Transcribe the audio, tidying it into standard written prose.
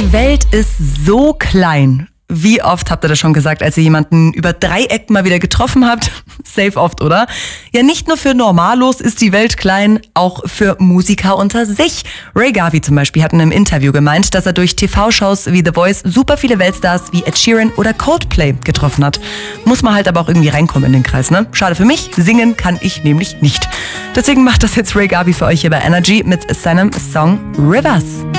Die Welt ist so klein. Wie oft habt ihr das schon gesagt, als ihr jemanden über 3 Ecken mal wieder getroffen habt? Safe oft, oder? Ja, nicht nur für Normalos ist die Welt klein, auch für Musiker unter sich. Ray Garvey zum Beispiel hat in einem Interview gemeint, dass er durch TV-Shows wie The Voice super viele Weltstars wie Ed Sheeran oder Coldplay getroffen hat. Muss man halt aber auch irgendwie reinkommen in den Kreis, ne? Schade für mich, singen kann ich nämlich nicht. Deswegen macht das jetzt Ray Garvey für euch hier bei Energy mit seinem Song Rivers.